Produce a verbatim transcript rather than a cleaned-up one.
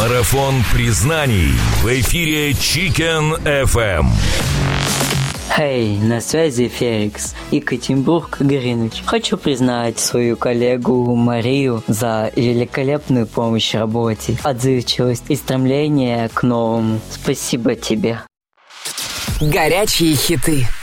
Марафон признаний в эфире Chicken эф эм. Эй, на связи Феликс, Екатеринбург, Гринвич. Хочу признать свою коллегу Марию за великолепную помощь в работе, отзывчивость и стремление к новому. Спасибо тебе. Горячие хиты.